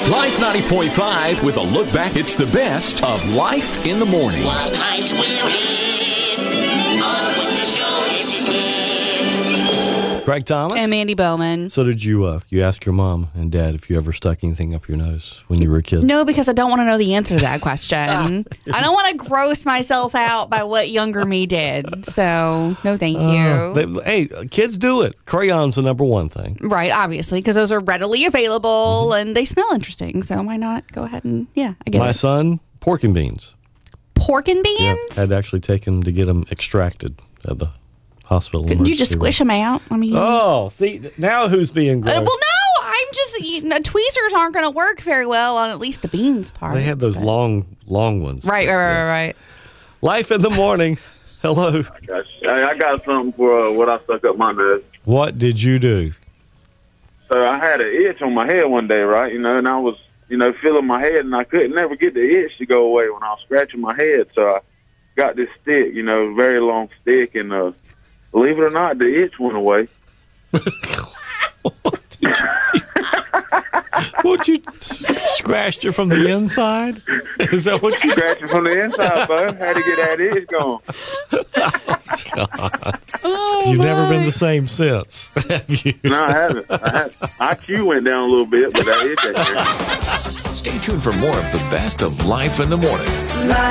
Life 90.5 with a look back. It's the best of Life in the Morning. What heights will hit on with the show, this is it. Greg Thomas? And Mandy Bowman. So did you ask your mom and dad if you ever stuck anything up your nose when you were a kid? No, because I don't want to know the answer to that question. I don't want to gross myself out by what younger me did. So, no thank you. Hey, kids do it. Crayon's the number one thing. Right, obviously, because those are readily available and they smell interesting. So why not go ahead and, I get My it. son, pork and beans. Pork and beans? Yeah, had to actually take him to get them extracted at the hospital. Couldn't you just squish them out? I mean, Oh, see, now who's being gross? well, no, I'm just, tweezers aren't going to work very well on at least the beans part. They had those long ones. Right. Life in the Morning. Hello. I got something for what I stuck up my nose. What did you do? So I had an itch on my head one day, right? And I was, feeling my head, and I couldn't never get the itch to go away when I was scratching my head. So I got this stick, very long stick, and believe it or not, the itch went away. What, you scratched it from the inside? Is that what you... Scratched it from the inside, bud. Had to get that itch going. God. Oh, You've never been the same since, have you? No, I haven't. IQ went down a little bit, but that itch ain't there. Stay tuned for more of the best of Life in the Morning.